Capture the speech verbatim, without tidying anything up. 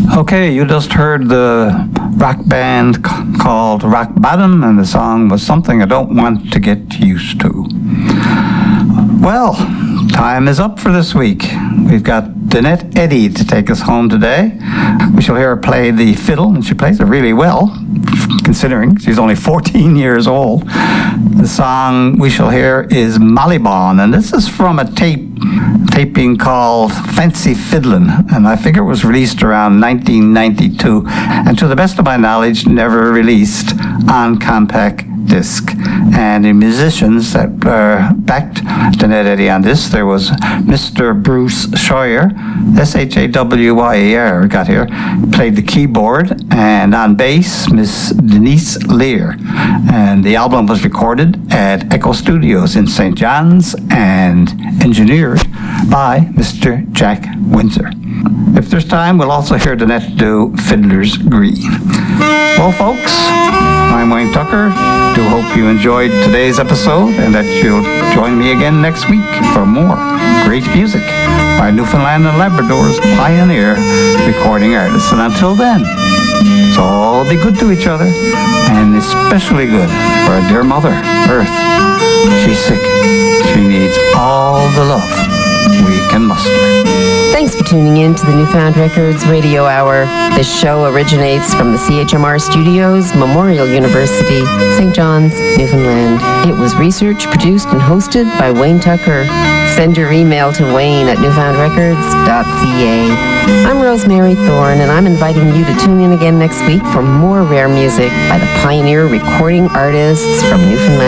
Okay, you just heard the rock band c- called Rock Bottom, and the song was Something I Don't Want to Get Used to. Well, time is up for this week. We've got Danette Eddy to take us home today. We shall hear her play the fiddle, and she plays it really well, considering she's only fourteen years old. The song we shall hear is Mollybon, and this is from a tape taping called Fancy Fiddlin', and I figure it was released around nineteen ninety-two, and to the best of my knowledge, never released on compact disc. And the musicians that uh, backed Danette Eddy on this, there was Mister Bruce Scheuer, S H A W Y E R, got here, played the keyboard, and on bass, Miss Denise Lear. And the album was recorded at Echo Studios in Saint John's and engineered by Mister Jack Windsor. If there's time, we'll also hear Danette do Fiddler's Green. Well, folks, I'm Wayne Tucker. Do hope you enjoyed today's episode and that you'll join me again next week for more great music by Newfoundland and Labrador's pioneer recording artists. And until then, let's all be good to each other, and especially good for our dear mother, Earth. She's sick. She needs all the love we can muster. Thanks for tuning in to the Newfound Records Radio Hour. This show originates from the C H M R Studios, Memorial University, Saint John's, Newfoundland. It was researched, produced, and hosted by Wayne Tucker. Send your email to wayne at newfound records dot c a. I'm Rosemary Thorne, and I'm inviting you to tune in again next week for more rare music by the pioneer recording artists from Newfoundland.